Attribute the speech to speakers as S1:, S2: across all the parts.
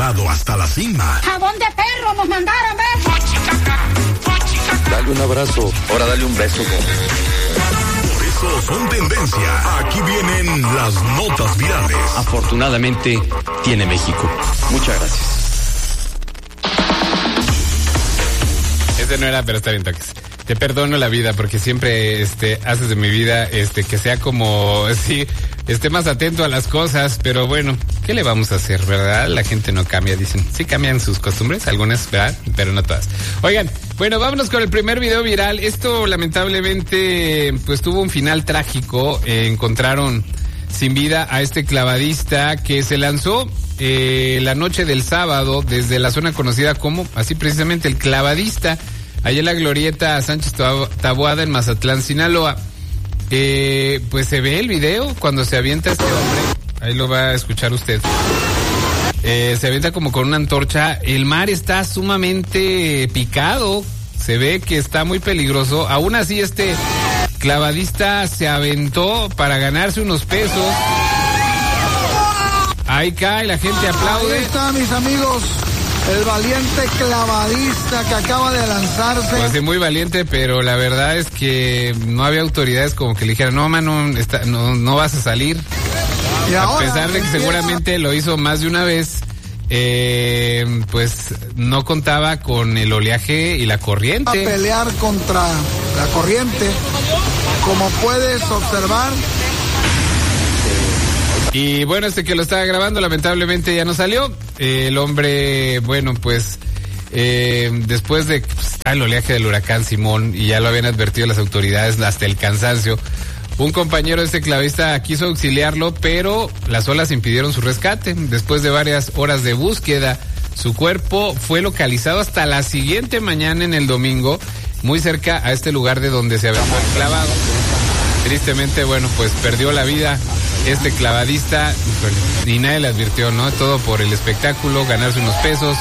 S1: llegado hasta la cima.
S2: ¡Jabón de perro nos mandaron, ¿ves?
S3: Dale un abrazo, ahora dale un beso.
S1: Por eso son tendencia. Aquí vienen las notas virales.
S3: Afortunadamente tiene México. Muchas gracias.
S4: Ese no era, pero está bien, Toques. Te perdono la vida porque siempre haces de mi vida que sea como sí, esté más atento a las cosas, pero bueno, ¿qué le vamos a hacer, verdad? La gente no cambia, dicen. Sí cambian sus costumbres, algunas, ¿verdad? Pero no todas. Oigan, bueno, vámonos con el primer video viral. Esto lamentablemente pues tuvo un final trágico. Encontraron sin vida a este clavadista que se lanzó la noche del sábado desde la zona conocida como, así precisamente, el Clavadista, allá en la glorieta Sánchez Taboada en Mazatlán, Sinaloa. Pues se ve el video cuando se avienta este hombre, ahí lo va a escuchar usted. Se avienta como con una antorcha. El mar está sumamente picado, se ve que está muy peligroso. Aún así este clavadista se aventó para ganarse unos pesos. Ahí cae, la gente aplaude.
S5: Ahí está, mis amigos, el valiente clavadista que acaba de lanzarse.
S4: Pues sí, muy valiente, pero la verdad es que no había autoridades como que le dijeran, no, mano, no vas a salir.
S5: Y
S4: a
S5: ahora,
S4: pesar de que seguramente lo hizo más de una vez, pues no contaba con el oleaje y la corriente.
S5: A pelear contra la corriente, como puedes observar.
S4: Y bueno, que lo estaba grabando lamentablemente ya no salió. El hombre, bueno, pues después de el oleaje del huracán Simón, y ya lo habían advertido las autoridades hasta el cansancio, un compañero de este clavista quiso auxiliarlo, pero las olas impidieron su rescate. Después de varias horas de búsqueda, su cuerpo fue localizado hasta la siguiente mañana en el domingo, muy cerca a este lugar de donde se había clavado. Tristemente, bueno, pues perdió la vida este clavadista y nadie le advirtió, ¿no? Todo por el espectáculo, ganarse unos pesos.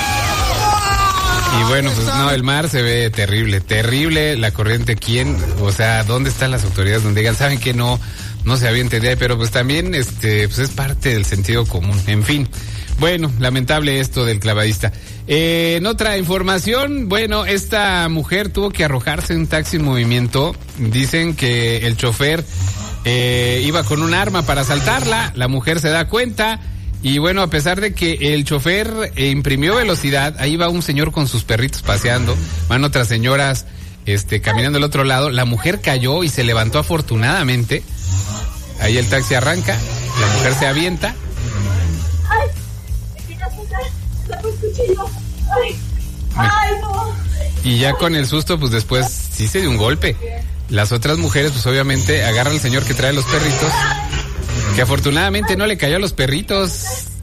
S4: Y bueno, pues no, el mar se ve terrible, terrible, la corriente, o sea, ¿dónde están las autoridades donde digan, saben que no se avienten de ahí? Pero pues también, pues es parte del sentido común, en fin. Bueno, lamentable esto del clavadista. En otra información, bueno, esta mujer tuvo que arrojarse en un taxi en movimiento. Dicen que el chofer iba con un arma para asaltarla, la mujer se da cuenta y bueno, a pesar de que el chofer imprimió velocidad, ahí va un señor con sus perritos paseando, van otras señoras caminando al otro lado, la mujer cayó y se levantó afortunadamente, ahí el taxi arranca, la mujer se avienta. Y ya con el susto, pues después sí se dio un golpe. Las otras mujeres, pues obviamente agarran al señor que trae los perritos, que afortunadamente no le cayó a los perritos.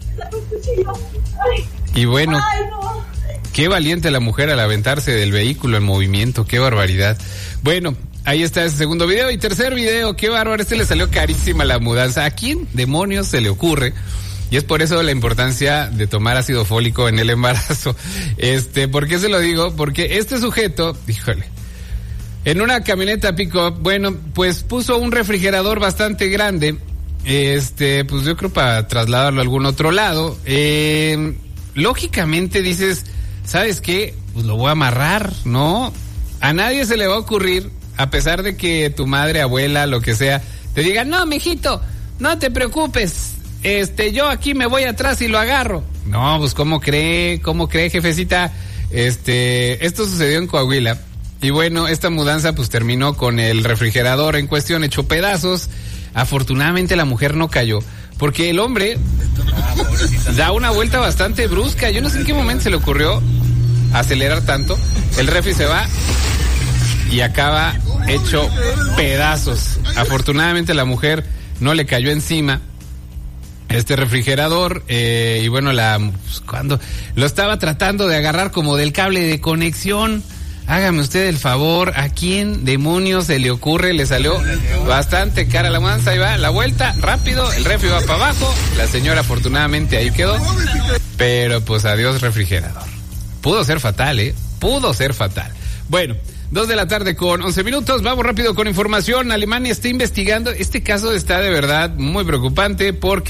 S4: Y bueno, qué valiente la mujer al aventarse del vehículo en movimiento, qué barbaridad. Bueno, ahí está ese segundo video. Y tercer video, qué bárbaro, le salió carísima la mudanza. ¿A quién demonios se le ocurre? Y es por eso la importancia de tomar ácido fólico en el embarazo. ¿Por qué se lo digo? Porque este sujeto, híjole, en una camioneta pick-up, bueno, pues puso un refrigerador bastante grande, pues yo creo para trasladarlo a algún otro lado. Lógicamente dices, ¿sabes qué? Pues lo voy a amarrar, ¿no? A nadie se le va a ocurrir, a pesar de que tu madre, abuela, lo que sea, te diga, no, mijito, no te preocupes, yo aquí me voy atrás y lo agarro. No, pues ¿cómo cree, jefecita? Esto sucedió en Coahuila. Y bueno, esta mudanza pues terminó con el refrigerador en cuestión hecho pedazos. Afortunadamente la mujer no cayó, porque el hombre da una vuelta bastante brusca. Yo no sé en qué momento se le ocurrió acelerar tanto. El refri se va y acaba hecho pedazos. Afortunadamente la mujer no le cayó encima este refrigerador, y bueno, cuando lo estaba tratando de agarrar como del cable de conexión, hágame usted el favor, ¿a quién demonios se le ocurre? Le salió bastante cara la mudanza, ahí va, la vuelta, rápido, el refri va para abajo, la señora afortunadamente ahí quedó, pero pues adiós refrigerador. Pudo ser fatal, pudo ser fatal. Bueno, 2:11 p.m, vamos rápido con información. Alemania está investigando, este caso está de verdad muy preocupante porque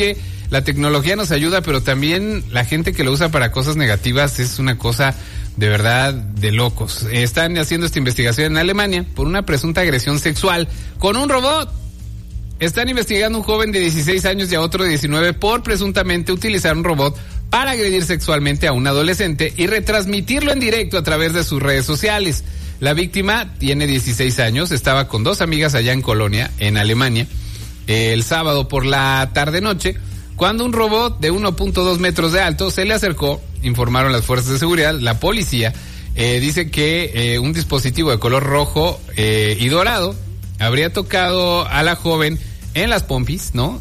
S4: la tecnología nos ayuda, pero también la gente que lo usa para cosas negativas es una cosa de verdad de locos. Están haciendo esta investigación en Alemania por una presunta agresión sexual con un robot. Están investigando a un joven de 16 años y a otro de 19 por presuntamente utilizar un robot para agredir sexualmente a un adolescente y retransmitirlo en directo a través de sus redes sociales. La víctima tiene 16 años, estaba con 2 amigas allá en Colonia, en Alemania, el sábado por la tarde-noche, cuando un robot de 1.2 metros de alto se le acercó, informaron las fuerzas de seguridad. La policía dice que un dispositivo de color rojo y dorado habría tocado a la joven en las pompis, ¿no?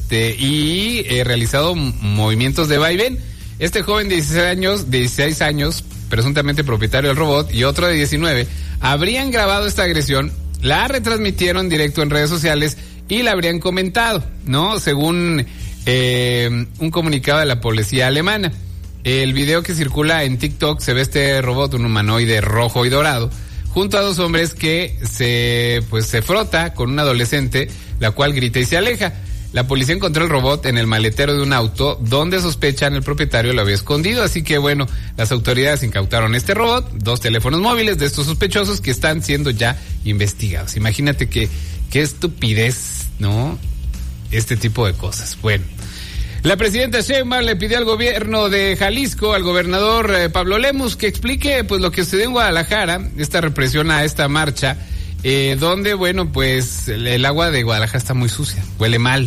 S4: Y realizado movimientos de vaivén. Este joven de 16 años, presuntamente propietario del robot, y otro de 19, habrían grabado esta agresión, la retransmitieron directo en redes sociales y la habrían comentado, ¿no? Según un comunicado de la policía alemana. El video que circula en TikTok se ve este robot, un humanoide rojo y dorado, junto a 2 hombres que se frota con un adolescente, la cual grita y se aleja. La policía encontró el robot en el maletero de un auto donde sospechan el propietario lo había escondido, así que bueno, las autoridades incautaron este robot, 2 teléfonos móviles de estos sospechosos que están siendo ya investigados. Imagínate qué estupidez, ¿no? Este tipo de cosas. Bueno, la presidenta Sheinbaum le pidió al gobierno de Jalisco, al gobernador Pablo Lemus, que explique pues lo que sucedió en Guadalajara, esta represión a esta marcha, donde bueno, pues el agua de Guadalajara está muy sucia, huele mal.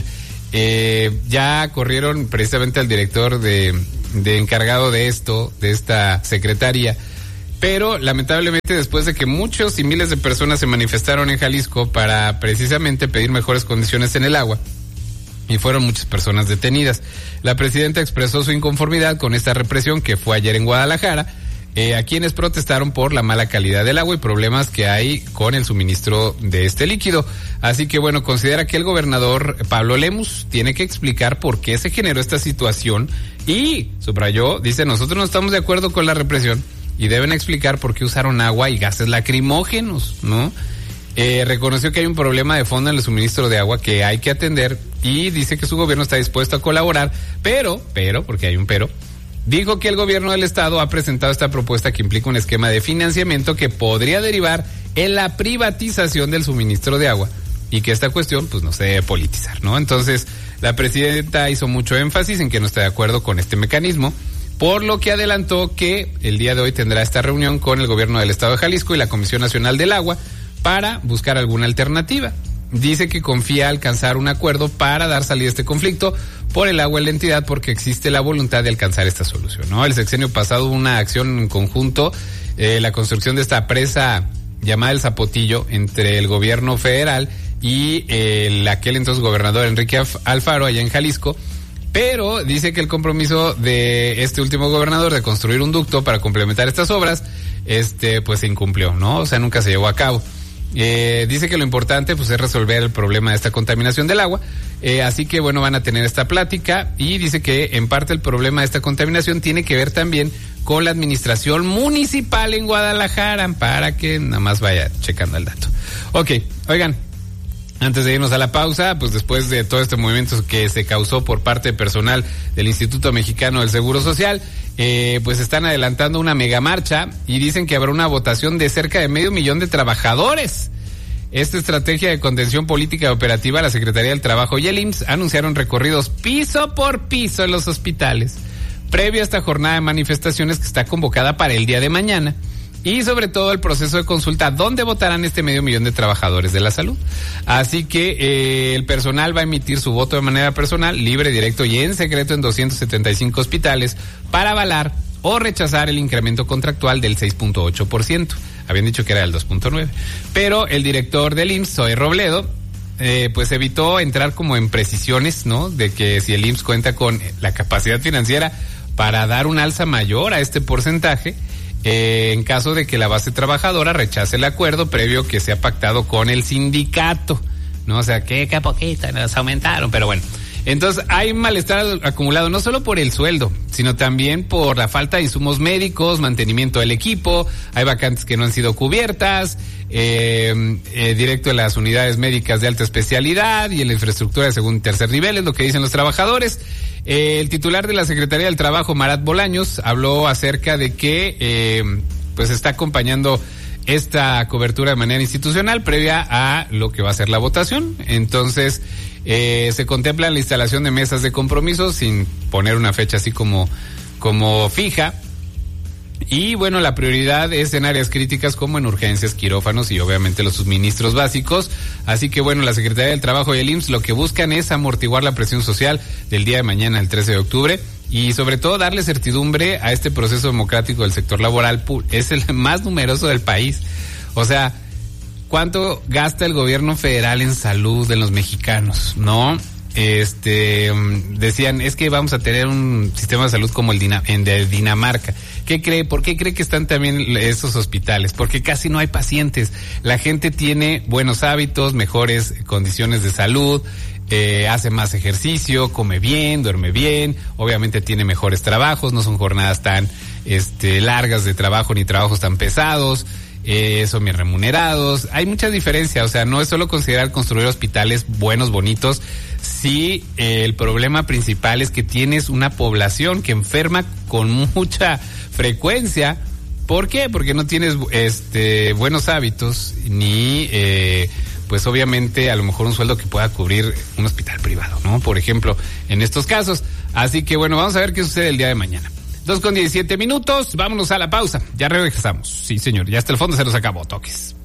S4: Ya corrieron precisamente al director de encargado de esta secretaría, pero lamentablemente después de que muchos y miles de personas se manifestaron en Jalisco para precisamente pedir mejores condiciones en el agua, y fueron muchas personas detenidas, la presidenta expresó su inconformidad con esta represión que fue ayer en Guadalajara, a quienes protestaron por la mala calidad del agua y problemas que hay con el suministro de este líquido. Así que bueno, considera que el gobernador Pablo Lemus tiene que explicar por qué se generó esta situación y, subrayó, dice, nosotros no estamos de acuerdo con la represión y deben explicar por qué usaron agua y gases lacrimógenos, ¿no? Reconoció que hay un problema de fondo en el suministro de agua que hay que atender y dice que su gobierno está dispuesto a colaborar, pero, porque hay un pero, dijo que el gobierno del estado ha presentado esta propuesta que implica un esquema de financiamiento que podría derivar en la privatización del suministro de agua y que esta cuestión pues no se debe politizar, ¿no? Entonces, la presidenta hizo mucho énfasis en que no está de acuerdo con este mecanismo, por lo que adelantó que el día de hoy tendrá esta reunión con el gobierno del estado de Jalisco y la Comisión Nacional del Agua para buscar alguna alternativa. Dice que confía alcanzar un acuerdo para dar salida a este conflicto por el agua en la entidad porque existe la voluntad de alcanzar esta solución, ¿no? El sexenio pasado hubo una acción en conjunto, la construcción de esta presa llamada El Zapotillo entre el gobierno federal y aquel entonces gobernador Enrique Alfaro allá en Jalisco, pero dice que el compromiso de este último gobernador de construir un ducto para complementar estas obras, pues se incumplió, ¿no? O sea, nunca se llevó a cabo. Dice que lo importante pues es resolver el problema de esta contaminación del agua, así que bueno, van a tener esta plática y dice que en parte el problema de esta contaminación tiene que ver también con la administración municipal en Guadalajara, para que nada más vaya checando el dato. Ok, oigan, antes de irnos a la pausa, pues después de todo este movimiento que se causó por parte de personal del Instituto Mexicano del Seguro Social, pues están adelantando una megamarcha y dicen que habrá una votación de cerca de 500,000 de trabajadores. Esta estrategia de contención política y operativa, la Secretaría del Trabajo y el IMSS anunciaron recorridos piso por piso en los hospitales, previo a esta jornada de manifestaciones que está convocada para el día de mañana. Y sobre todo el proceso de consulta donde votarán 500,000 de trabajadores de la salud. Así que el personal va a emitir su voto de manera personal, libre, directo y en secreto en 275 hospitales para avalar o rechazar el incremento contractual del 6.8%. Habían dicho que era el 2.9%. Pero el director del IMSS, Zoe Robledo, pues evitó entrar como en precisiones, ¿no? De que si el IMSS cuenta con la capacidad financiera para dar un alza mayor a este porcentaje, en caso de que la base trabajadora rechace el acuerdo previo que se ha pactado con el sindicato, ¿no? O sea, que poquito nos aumentaron, pero bueno. Entonces, hay malestar acumulado no solo por el sueldo, sino también por la falta de insumos médicos, mantenimiento del equipo, hay vacantes que no han sido cubiertas, directo a las unidades médicas de alta especialidad y en la infraestructura de segundo y tercer nivel, es lo que dicen los trabajadores. El titular de la Secretaría del Trabajo, Marat Bolaños, habló acerca de que pues está acompañando esta cobertura de manera institucional previa a lo que va a ser la votación. Entonces, se contempla la instalación de mesas de compromiso sin poner una fecha así como fija. Y bueno, la prioridad es en áreas críticas como en urgencias, quirófanos y obviamente los suministros básicos. Así que bueno, la Secretaría del Trabajo y el IMSS lo que buscan es amortiguar la presión social del día de mañana, el 13 de octubre. Y sobre todo darle certidumbre a este proceso democrático del sector laboral. Es el más numeroso del país. O sea, ¿cuánto gasta el gobierno federal en salud de los mexicanos? ¿No? Decían, es que vamos a tener un sistema de salud como el de Dinamarca. ¿Qué cree? ¿Por qué cree que están también esos hospitales? Porque casi no hay pacientes. La gente tiene buenos hábitos, mejores condiciones de salud, hace más ejercicio, come bien, duerme bien, obviamente tiene mejores trabajos, no son jornadas tan largas de trabajo ni trabajos tan pesados. Son bien remunerados. Hay mucha diferencia, o sea, no es solo considerar construir hospitales buenos, bonitos, sí, el problema principal es que tienes una población que enferma con mucha frecuencia. ¿Por qué? Porque no tienes buenos hábitos ni pues obviamente a lo mejor un sueldo que pueda cubrir un hospital privado, ¿no? Por ejemplo, en estos casos. Así que bueno, vamos a ver qué sucede el día de mañana. 2:17, vámonos a la pausa. Ya regresamos. Sí, señor, ya hasta el fondo se nos acabó, toques.